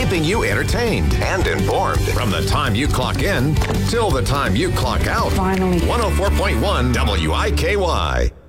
keeping you entertained and informed from the time you clock in till the time you clock out. Finally. 104.1 WIKY.